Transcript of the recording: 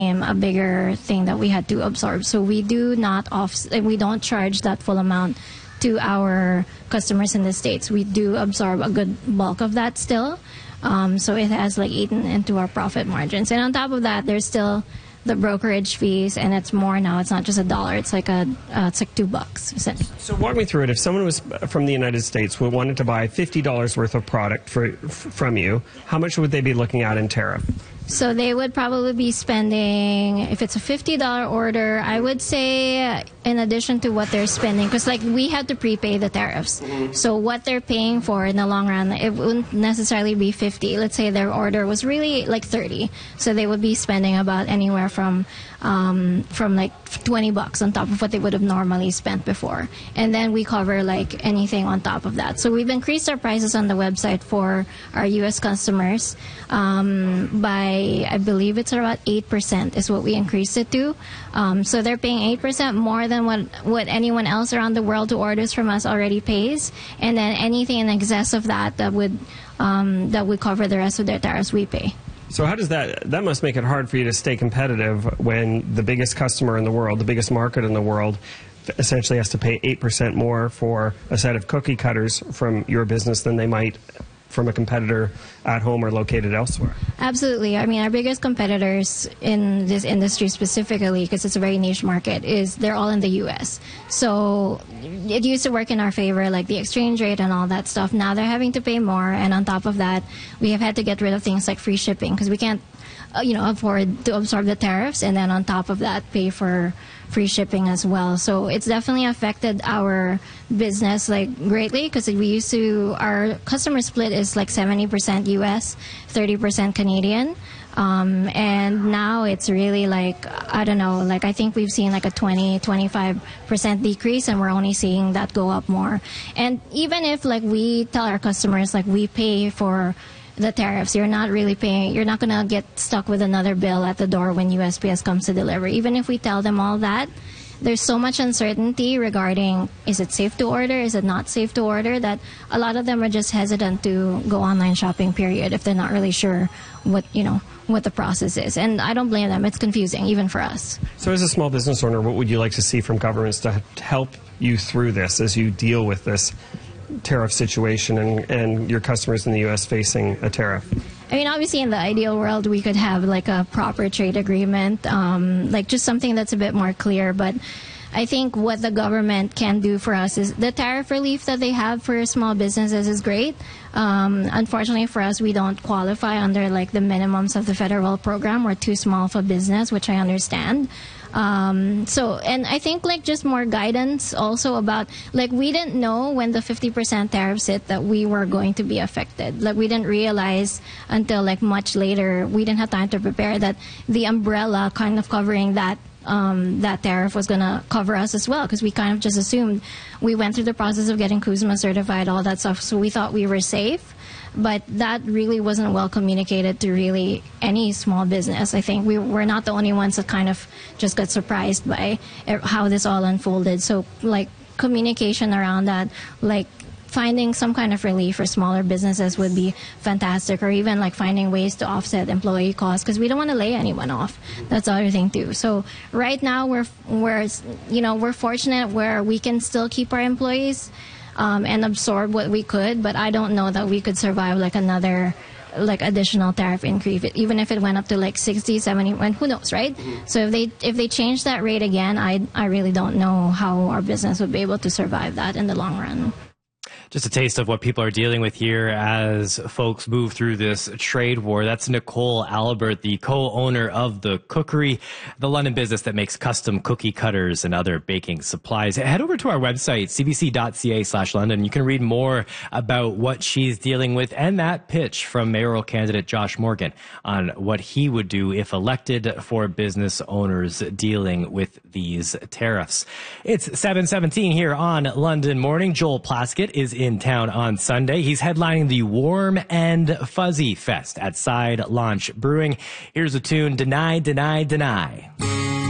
a bigger thing that we had to absorb. So we do not we don't charge that full amount to our customers in the States. We do absorb a good bulk of that still. So it has like eaten into our profit margins. And on top of that, there's still the brokerage fees, and it's more now. It's not just $1. It's like $2 essentially. So walk me through it. If someone was from the United States who wanted to buy $50 worth of product from you, how much would they be looking at in tariff? So they would probably be spending, if it's a $50 order, I would say in addition to what they're spending, because like we had to prepay the tariffs. So what they're paying for in the long run, it wouldn't necessarily be 50. Let's say their order was really like 30. So they would be spending about anywhere from like $20 on top of what they would have normally spent before. And then we cover like anything on top of that. So we've increased our prices on the website for our U.S. customers by, I believe it's about 8% is what we increased it to. So they're paying 8% more than what anyone else around the world who orders from us already pays. And then anything in excess of that would cover the rest of their tariffs we pay. So how does that must make it hard for you to stay competitive when the biggest customer in the world, the biggest market in the world, essentially has to pay 8% more for a set of cookie cutters from your business than they might from a competitor at home or located elsewhere? Absolutely. I mean, our biggest competitors in this industry specifically, because it's a very niche market, they're all in the U.S. So it used to work in our favor, like the exchange rate and all that stuff. Now they're having to pay more, and on top of that, we have had to get rid of things like free shipping because we can't afford to absorb the tariffs, and then on top of that, pay for free shipping as well. So it's definitely affected our business like greatly because our customer split is like 70% US, 30% Canadian. And now it's really like, I don't know, like I think we've seen like a 20-25% decrease, and we're only seeing that go up more. And even if like we tell our customers like we pay for the tariffs, you're not really paying, you're not going to get stuck with another bill at the door when USPS comes to deliver. Even if we tell them all that, there's so much uncertainty regarding is it safe to order, is it not safe to order, that a lot of them are just hesitant to go online shopping, period, if they're not really sure what the process is. And I don't blame them. It's confusing, even for us. So as a small business owner, what would you like to see from governments to help you through this as you deal with this tariff situation and your customers in the U.S. facing a tariff? I mean, obviously, in the ideal world, we could have like a proper trade agreement, like just something that's a bit more clear. But I think what the government can do for us is the tariff relief that they have for small businesses is great. Unfortunately for us, we don't qualify under like the minimums of the federal program. We're too small of a business, which I understand. And I think like just more guidance also about like we didn't know when the 50% tariffs hit that we were going to be affected. Like we didn't realize until like much later, we didn't have time to prepare that the umbrella kind of covering that tariff was going to cover us as well, because we kind of just assumed. We went through the process of getting CUSMA certified, all that stuff, so we thought we were safe. But that really wasn't well communicated to really any small business. I think we're not the only ones that kind of just got surprised by how this all unfolded. So like communication around that, like finding some kind of relief for smaller businesses would be fantastic, or even like finding ways to offset employee costs, because we don't want to lay anyone off. That's the other thing too. So right now we're fortunate where we can still keep our employees and absorb what we could, but I don't know that we could survive like another like additional tariff increase, even if it went up to like 60, 70, and who knows, right? So if they change that rate again, I really don't know how our business would be able to survive that in the long run. Just a taste of what people are dealing with here as folks move through this trade war. That's Nicole Albert, the co-owner of The Cookery, the London business that makes custom cookie cutters and other baking supplies. Head over to our website, cbc.ca/London. You can read more about what she's dealing with and that pitch from mayoral candidate Josh Morgan on what he would do if elected for business owners dealing with these tariffs. It's 7:17 here on London Morning. Joel Plaskett is in town on Sunday. He's headlining the Warm and Fuzzy Fest at Side Launch Brewing. Here's a tune, Deny, Deny, Deny.